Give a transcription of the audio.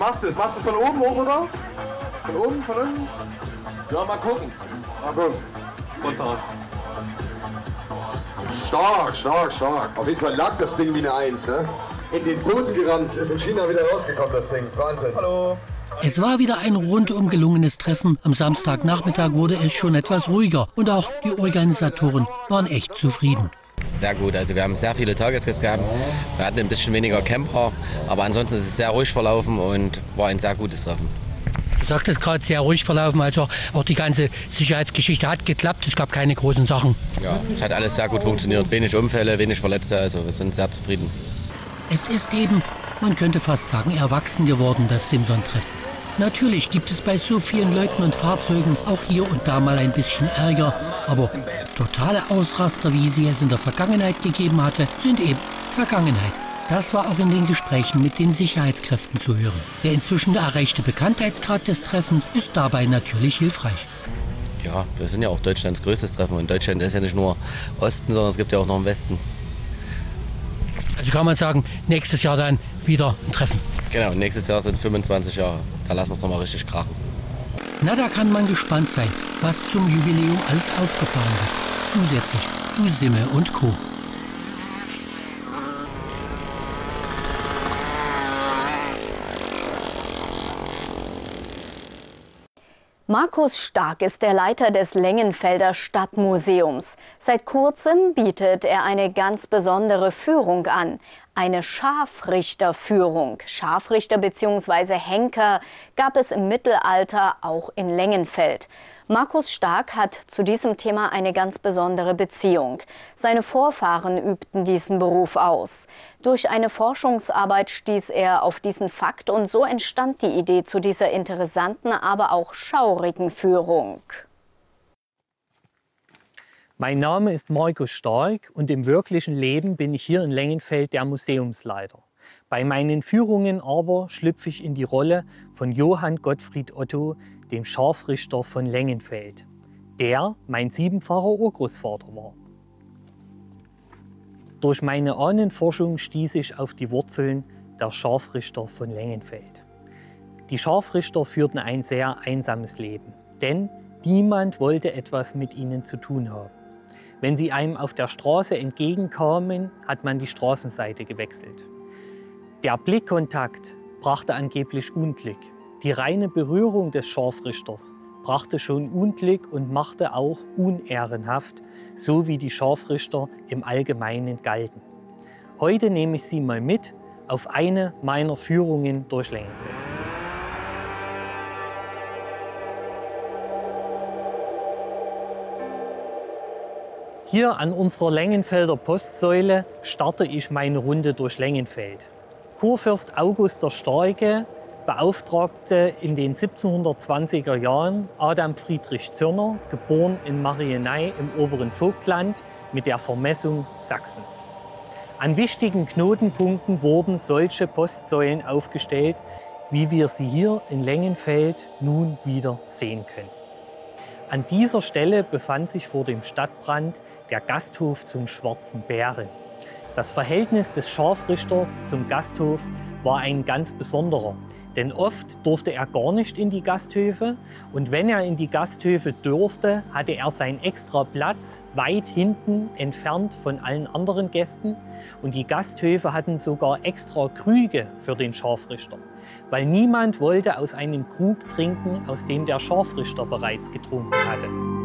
machst du das? Machst du es von oben hoch, oder? Von oben, von unten? Ja, mal gucken. Mal gucken. Runter. Stark, stark, stark. Auf jeden Fall lag das Ding wie eine Eins, ne? In den Boden gerannt, ist in China wieder rausgekommen, das Ding. Wahnsinn. Hallo. Es war wieder ein rundum gelungenes Treffen. Am Samstagnachmittag wurde es schon etwas ruhiger und auch die Organisatoren waren echt zufrieden. Sehr gut, also wir haben sehr viele Tagesgäste gehabt. Wir hatten ein bisschen weniger Camper, aber ansonsten ist es sehr ruhig verlaufen und war ein sehr gutes Treffen. Du sagtest gerade, sehr ruhig verlaufen, also auch die ganze Sicherheitsgeschichte hat geklappt, es gab keine großen Sachen. Ja, es hat alles sehr gut funktioniert, wenig Unfälle, wenig Verletzte, also wir sind sehr zufrieden. Es ist eben, man könnte fast sagen, erwachsen geworden, das Simson-Treffen. Natürlich gibt es bei so vielen Leuten und Fahrzeugen auch hier und da mal ein bisschen Ärger, aber totale Ausraster, wie sie es in der Vergangenheit gegeben hatte, sind eben Vergangenheit. Das war auch in den Gesprächen mit den Sicherheitskräften zu hören. Der inzwischen erreichte Bekanntheitsgrad des Treffens ist dabei natürlich hilfreich. Ja, wir sind ja auch Deutschlands größtes Treffen und Deutschland ist ja nicht nur Osten, sondern es gibt ja auch noch einen Westen. Also kann man sagen, nächstes Jahr dann wieder ein Treffen. Genau, nächstes Jahr sind 25 Jahre. Da lassen wir es nochmal richtig krachen. Na, da kann man gespannt sein, was zum Jubiläum alles aufgefahren wird. Zusätzlich zu Simme und Co. Markus Stark ist der Leiter des Lengenfelder Stadtmuseums. Seit kurzem bietet er eine ganz besondere Führung an. Eine Scharfrichterführung. Scharfrichter bzw. Henker gab es im Mittelalter auch in Lengenfeld. Markus Stark hat zu diesem Thema eine ganz besondere Beziehung. Seine Vorfahren übten diesen Beruf aus. Durch eine Forschungsarbeit stieß er auf diesen Fakt und so entstand die Idee zu dieser interessanten, aber auch schaurigen Führung. Mein Name ist Markus Stark und im wirklichen Leben bin ich hier in Lengenfeld der Museumsleiter. Bei meinen Führungen aber schlüpfe ich in die Rolle von Johann Gottfried Otto, dem Scharfrichter von Lengenfeld, der mein siebenfacher Urgroßvater war. Durch meine Ahnenforschung stieß ich auf die Wurzeln der Scharfrichter von Lengenfeld. Die Scharfrichter führten ein sehr einsames Leben, denn niemand wollte etwas mit ihnen zu tun haben. Wenn sie einem auf der Straße entgegenkamen, hat man die Straßenseite gewechselt. Der Blickkontakt brachte angeblich Unglück. Die reine Berührung des Scharfrichters brachte schon Unglück und machte auch unehrenhaft, so wie die Scharfrichter im Allgemeinen galten. Heute nehme ich Sie mal mit auf eine meiner Führungen durch Lengenfeld. Hier an unserer Lengenfelder Postsäule starte ich meine Runde durch Lengenfeld. Kurfürst August der Starke beauftragte in den 1720er Jahren Adam Friedrich Zürner, geboren in Marieney im oberen Vogtland, mit der Vermessung Sachsens. An wichtigen Knotenpunkten wurden solche Postsäulen aufgestellt, wie wir sie hier in Lengenfeld nun wieder sehen können. An dieser Stelle befand sich vor dem Stadtbrand der Gasthof zum Schwarzen Bären. Das Verhältnis des Scharfrichters zum Gasthof war ein ganz besonderer, denn oft durfte er gar nicht in die Gasthöfe und wenn er in die Gasthöfe durfte, hatte er seinen extra Platz weit hinten entfernt von allen anderen Gästen und die Gasthöfe hatten sogar extra Krüge für den Scharfrichter, weil niemand wollte aus einem Krug trinken, aus dem der Scharfrichter bereits getrunken hatte.